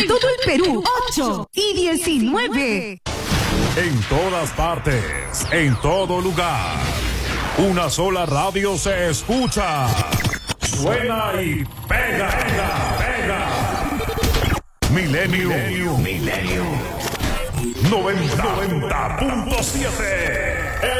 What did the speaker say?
En todo el Perú, 8 y 19. En todas partes, en todo lugar. Una sola radio se escucha. Suena y pega, pega, pega. Milenio 90.7.